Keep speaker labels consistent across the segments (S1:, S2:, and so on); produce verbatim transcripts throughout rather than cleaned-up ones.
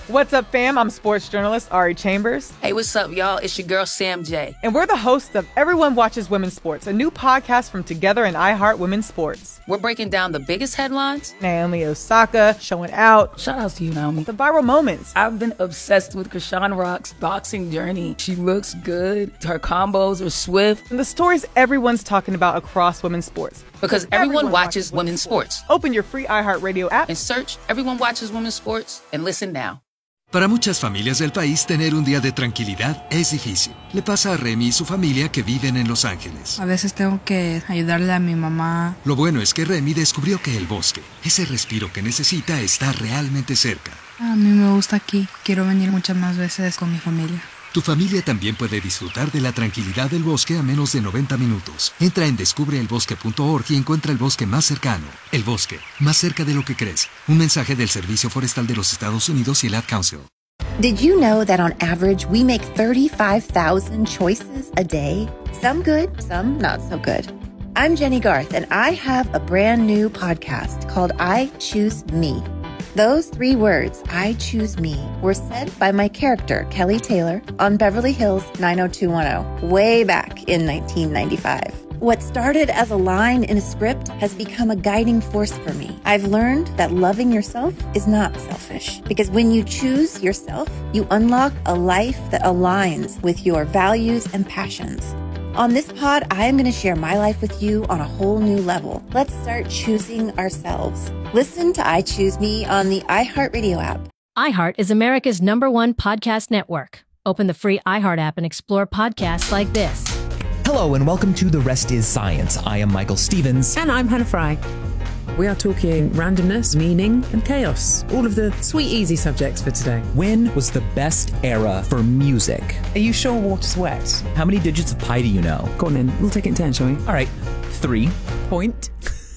S1: What's up, fam? I'm sports journalist Ari Chambers.
S2: Hey, what's up, y'all? It's your girl, Sam J.
S1: And we're the hosts of Everyone Watches Women's Sports, a new podcast from Together and iHeart Women's Sports.
S2: We're breaking down the biggest headlines.
S1: Naomi Osaka showing out.
S3: Shout out to you, Naomi.
S1: The viral moments.
S3: I've been obsessed with Krishan Rock's boxing journey. She looks good. Her combos are swift.
S1: And the stories everyone's talking about across women's sports.
S2: Because everyone, everyone watches, watches women's sports. sports.
S1: Open your free iHeartRadio app
S2: and search Everyone Watches Women's Sports and listen now.
S4: Para muchas familias del país, tener un día de tranquilidad es difícil. Le pasa a Remy y su familia que viven en Los Ángeles.
S5: A veces tengo que ayudarle a mi mamá.
S4: Lo bueno es que Remy descubrió que el bosque, ese respiro que necesita, está realmente cerca.
S5: A mí me gusta aquí. Quiero venir muchas más veces con mi familia.
S4: Tu familia también puede disfrutar de la tranquilidad del bosque a menos de noventa minutos. Entra en descubre el bosque punto org y encuentra el bosque más cercano. El bosque, más cerca de lo que crees. Un mensaje del Servicio Forestal de los Estados Unidos y el Ad Council.
S6: Did you know that on average we make thirty-five thousand choices a day? Some good, some not so good. I'm Jenny Garth, and I have a brand new podcast called I Choose Me. Those three words, I choose me, were said by my character, Kelly Taylor, on Beverly Hills nine oh two one oh, way back in nineteen ninety-five. What started as a line in a script has become a guiding force for me. I've learned that loving yourself is not selfish, because when you choose yourself, you unlock a life that aligns with your values and passions. On this pod, I am going to share my life with you on a whole new level. Let's start choosing ourselves. Listen to I Choose Me on the iHeartRadio app.
S7: iHeart is America's number one podcast network. Open the free iHeart app and explore podcasts like this.
S8: Hello and welcome to The Rest is Science. I am Michael Stevens.
S9: And I'm Hannah Fry. We are talking randomness, meaning, and chaos. All of the sweet, easy subjects for today.
S8: When was the best era for music?
S9: Are you sure water's wet?
S8: How many digits of pi do you know?
S9: Go on then. We'll take it in turn, shall we?
S8: All right. Three.
S9: Point.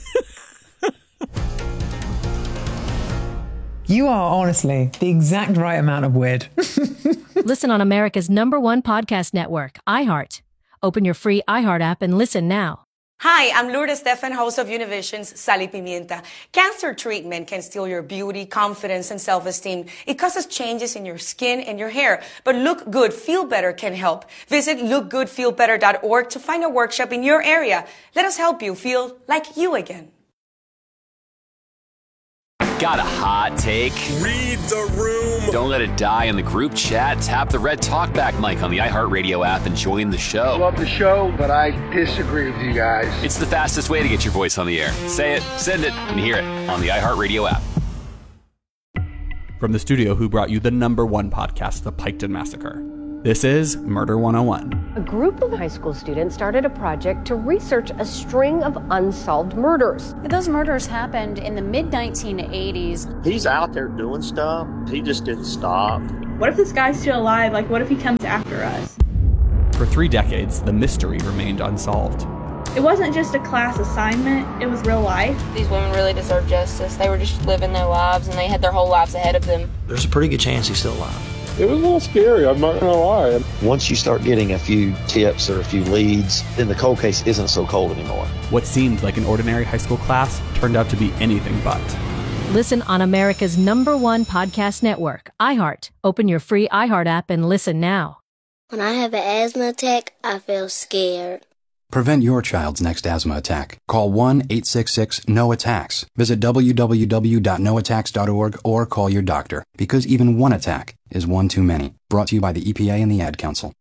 S9: You are, honestly, the exact right amount of weird.
S7: Listen on America's number one podcast network, iHeart. Open your free iHeart app and listen now.
S10: Hi, I'm Lourdes Stefan, host of Univision's Sal y Pimienta. Cancer treatment can steal your beauty, confidence, and self-esteem. It causes changes in your skin and your hair. But Look Good, Feel Better can help. Visit look good feel better dot org to find a workshop in your area. Let us help you feel like you again.
S11: Got a hot take?
S12: Read the room.
S11: Don't let it die in the group chat. Tap the red talkback mic on the iHeartRadio app and join the show.
S13: Love the show, but I disagree with you guys.
S11: It's the fastest way to get your voice on the air. Say it, send it, and hear it on the iHeartRadio app.
S14: From the studio who brought you the number one podcast, The Piketon Massacre. This is Murder one oh one.
S15: A group of high school students started a project to research a string of unsolved murders.
S16: Those murders happened in the mid nineteen eighties.
S17: He's out there doing stuff. He just didn't stop.
S18: What if this guy's still alive? Like, what if he comes after us?
S14: For three decades, the mystery remained unsolved.
S18: It wasn't just a class assignment, it was real life.
S19: These women really deserve justice. They were just living their lives, and they had their whole lives ahead of them.
S20: There's a pretty good chance he's still alive.
S21: It was a little scary, I'm not gonna lie.
S22: Once you start getting a few tips or a few leads, then the cold case isn't so cold anymore.
S14: What seemed like an ordinary high school class turned out to be anything but.
S7: Listen on America's number one podcast network, iHeart. Open your free iHeart app and listen now.
S23: When I have an asthma attack, I feel scared.
S24: Prevent your child's next asthma attack. Call one eight six six N O attacks. Visit w w w dot no attacks dot org or call your doctor, because even one attack is one too many. Brought to you by the E P A and the Ad Council.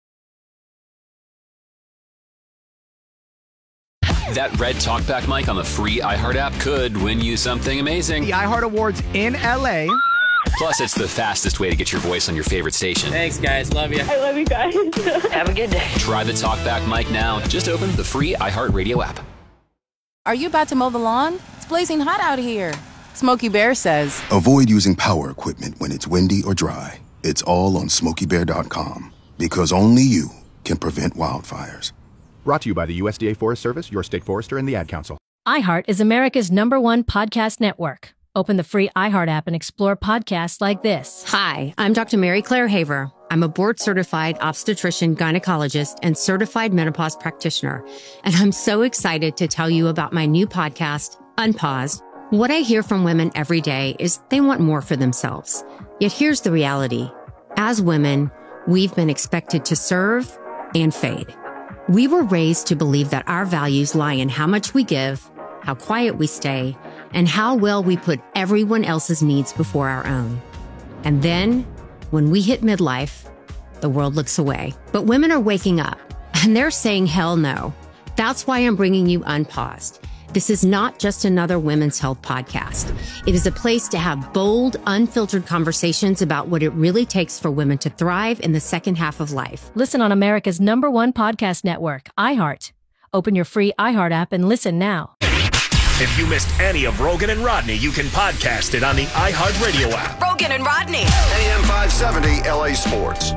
S11: That red talkback mic on the free iHeart app could win you something amazing.
S25: The iHeart Awards in L A.
S11: Plus, it's the fastest way to get your voice on your favorite station.
S26: Thanks, guys. Love you.
S18: I love you guys.
S19: Have a good day.
S11: Try the talkback mic now. Just open the free iHeartRadio app.
S27: Are you about to mow the lawn? It's blazing hot out here. Smokey Bear says,
S28: avoid using power equipment when it's windy or dry. It's all on smokey bear dot com, because only you can prevent wildfires.
S29: Brought to you by the U S D A Forest Service, your state forester, and the Ad Council.
S7: iHeart is America's number one podcast network. Open the free iHeart app and explore podcasts like this.
S30: Hi, I'm Doctor Mary Claire Haver. I'm a board-certified obstetrician gynecologist and certified menopause practitioner. And I'm so excited to tell you about my new podcast, Unpaused, What I hear from women every day is they want more for themselves. Yet here's the reality. As women, we've been expected to serve and fade. We were raised to believe that our values lie in how much we give, how quiet we stay, and how well we put everyone else's needs before our own. And then, when we hit midlife, the world looks away. But women are waking up, and they're saying hell no. That's why I'm bringing you Unpaused. This is not just another women's health podcast. It is a place to have bold, unfiltered conversations about what it really takes for women to thrive in the second half of life.
S7: Listen on America's number one podcast network, iHeart. Open your free iHeart app and listen now.
S12: If you missed any of Rogan and Rodney, you can podcast it on the iHeartRadio app.
S1: Rogan and Rodney.
S2: A M five seventy L A Sports.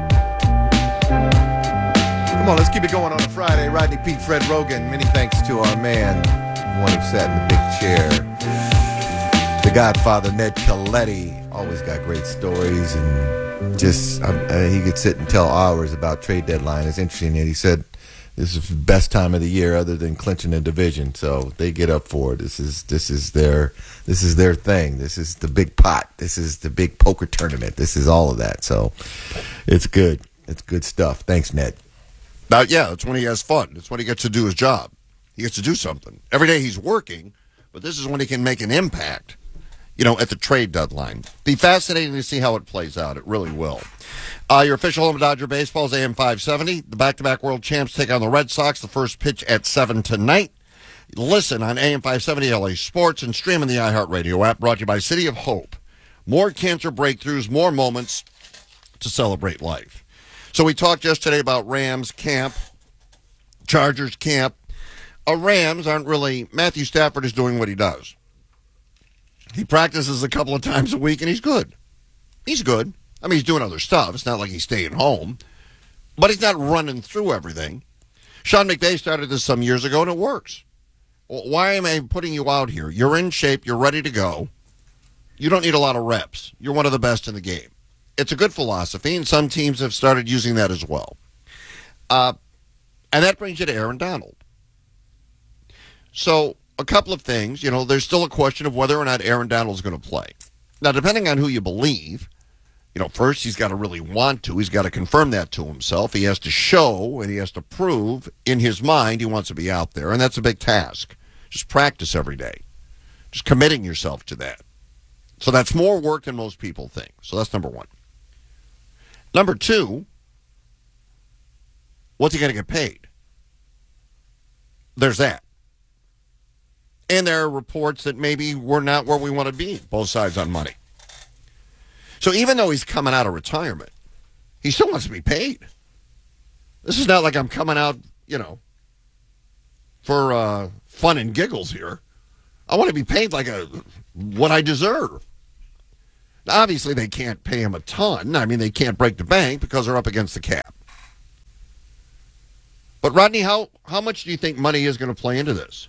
S3: Come on, let's keep it going on a Friday. Rodney, Pete, Fred Rogan. Many thanks to our man, the one who sat in the big chair. The Godfather, Ned Coletti. Always got great stories. And just, um, uh, he could sit and tell hours about trade deadline. It's interesting that he said this is the best time of the year other than clinching a division. So they get up for it. This is this is their this is their thing. This is the big pot. This is the big poker tournament. This is all of that. So it's good. It's good stuff. Thanks, Ned.
S4: Now, yeah, that's when he has fun. That's when he gets to do his job. He gets to do something. Every day he's working, but this is when he can make an impact, you know, at the trade deadline. Be fascinating to see how it plays out. It really will. Uh, your official home of Dodger Baseball is A M five seventy. The back-to-back world champs take on the Red Sox. The first pitch at seven tonight. Listen on A M five seventy L A Sports and stream in the iHeartRadio app, brought to you by City of Hope. More cancer breakthroughs, more moments to celebrate life. So we talked yesterday about Rams camp, Chargers camp. Uh, Rams aren't really, Matthew Stafford is doing what he does. He practices a couple of times a week, and he's good. He's good. I mean, he's doing other stuff. It's not like he's staying home. But he's not running through everything. Sean McVay started this some years ago, and it works. Well, why am I putting you out here? You're in shape. You're ready to go. You don't need a lot of reps. You're one of the best in the game. It's a good philosophy, and some teams have started using that as well. Uh, and that brings you to Aaron Donald. So a couple of things. You know, there's still a question of whether or not Aaron Donald is going to play. Now, depending on who you believe, you know, first he's got to really want to. He's got to confirm that to himself. He has to show and he has to prove in his mind he wants to be out there, and that's a big task. Just practice every day. Just committing yourself to that. So that's more work than most people think. So that's number one. Number two, what's he going to get paid? There's that. And there are reports that maybe we're not where we want to be, both sides on money. So even though he's coming out of retirement, he still wants to be paid. This is not like I'm coming out, you know, for uh, fun and giggles here. I want to be paid like a what I deserve. Now, obviously, they can't pay him a ton. I mean, they can't break the bank because they're up against the cap. But, Rodney, how, how much do you think money is going to play into this?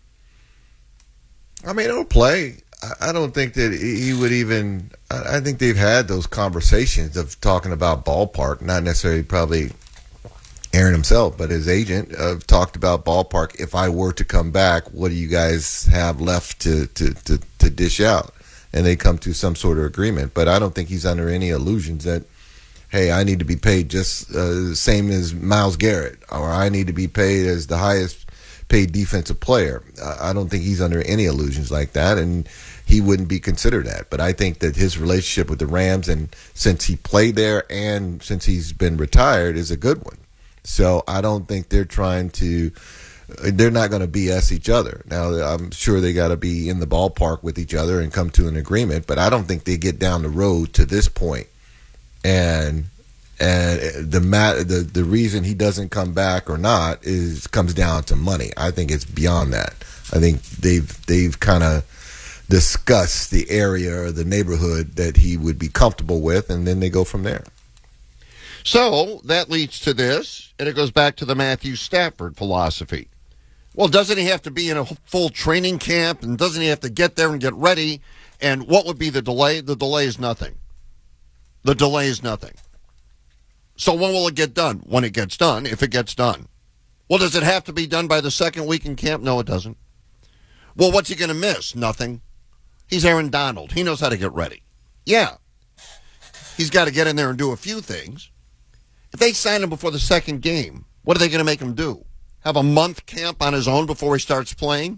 S3: I mean, it'll play. I don't think that he would even – I think they've had those conversations of talking about ballpark, not necessarily probably Aaron himself, but his agent have talked about ballpark. If I were to come back, what do you guys have left to, to, to, to dish out? And they come to some sort of agreement. But I don't think he's under any illusions that, hey, I need to be paid just uh, the same as Myles Garrett, or I need to be paid as the highest paid defensive player. I don't think he's under any illusions like that, and he wouldn't be considered that. But I think that his relationship with the Rams, and since he played there and since he's been retired, is a good one. So I don't think they're trying to – they're not going to B S each other. Now, I'm sure they got to be in the ballpark with each other and come to an agreement, but I don't think they get down the road to this point. And and the the the reason he doesn't come back or not is comes down to money. I think it's beyond that. I think they've they've kind of discussed the area or the neighborhood that he would be comfortable with, and then they go from there.
S4: So that leads to this, and it goes back to the Matthew Stafford philosophy. Well, doesn't he have to be in a full training camp, and doesn't he have to get there and get ready? And what would be the delay? The delay is nothing. The delay is nothing. So when will it get done? When it gets done, if it gets done. Well, does it have to be done by the second week in camp? No, it doesn't. Well, what's he going to miss? Nothing. He's Aaron Donald. He knows how to get ready. Yeah. He's got to get in there and do a few things. If they sign him before the second game, what are they going to make him do? Have a month camp on his own before he starts playing?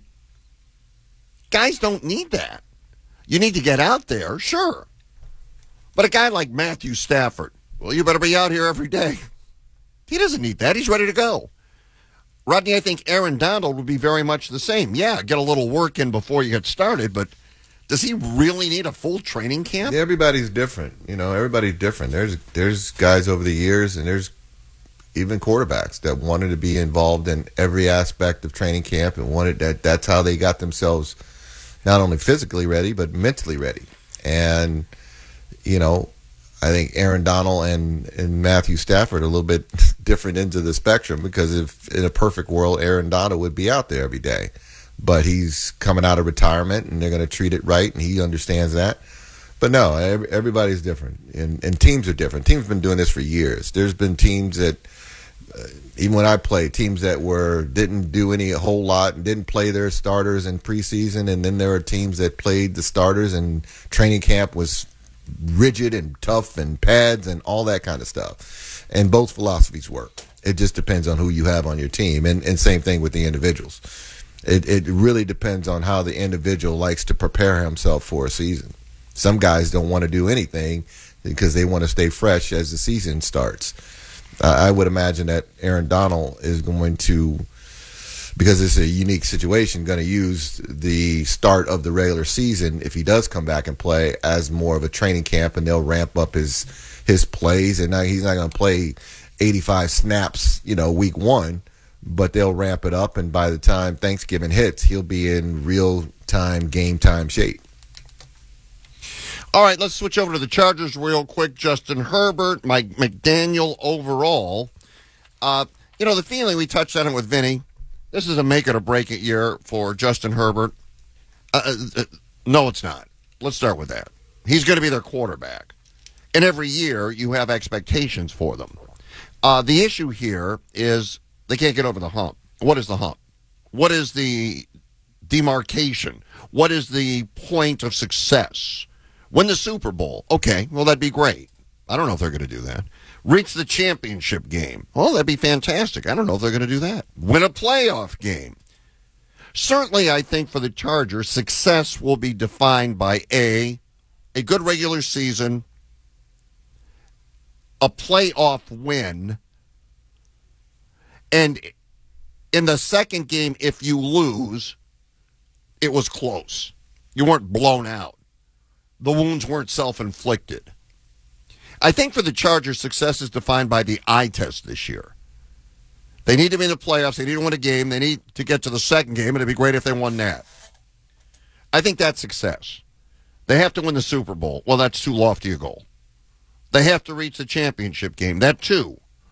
S4: Guys don't need that. You need to get out there, sure. But a guy like Matthew Stafford, well, you better be out here every day. He doesn't need that. He's ready to go. Rodney, I think Aaron Donald would be very much the same. Yeah, get a little work in before you get started, but does he really need a full training camp?
S3: Everybody's different. You know, everybody's different. There's there's guys over the years, and there's even quarterbacks that wanted to be involved in every aspect of training camp and wanted that. That's how they got themselves not only physically ready, but mentally ready. And, you know, I think Aaron Donald and, and Matthew Stafford are a little bit different ends of the spectrum, because if in a perfect world, Aaron Donald would be out there every day. But he's coming out of retirement, and they're going to treat it right, and he understands that. But no, every, everybody's different, and, and teams are different. Teams have been doing this for years. There's been teams that, uh, even when I played, teams that were didn't do any a whole lot and didn't play their starters in preseason, and then there were teams that played the starters, and training camp was rigid and tough and pads and all that kind of stuff. And both philosophies work. It just depends on who you have on your team, and, and same thing with the individuals. It it really depends on how the individual likes to prepare himself for a season. Some guys don't want to do anything because they want to stay fresh as the season starts. Uh, I would imagine that Aaron Donald is going to, because it's a unique situation, going to use the start of the regular season, if he does come back and play, as more of a training camp, and they'll ramp up his his plays. And now he's not going to play eighty-five snaps, you know, week one, but they'll ramp it up, and by the time Thanksgiving hits, he'll be in real-time, game-time shape.
S4: All right, let's switch over to the Chargers real quick. Justin Herbert, Mike McDaniel overall. Uh, you know, the feeling, we touched on it with Vinny, this is a make-it-or-break-it year for Justin Herbert. Uh, uh, no, it's not. Let's start with that. He's going to be their quarterback. And every year, you have expectations for them. Uh, the issue here is they can't get over the hump. What is the hump? What is the demarcation? What is the point of success? Win the Super Bowl. Okay, well, that'd be great. I don't know if they're going to do that. Reach the championship game. Well, that'd be fantastic. I don't know if they're going to do that. Win a playoff game. Certainly, I think for the Chargers, success will be defined by A, a good regular season, a playoff win, and in the second game, if you lose, it was close. You weren't blown out. The wounds weren't self-inflicted. I think for the Chargers, success is defined by the eye test this year. They need to be in the playoffs. They need to win a game. They need to get to the second game, and it'd be great if they won that. I think that's success. They have to win the Super Bowl. Well, that's too lofty a goal. They have to reach the championship game. That, too,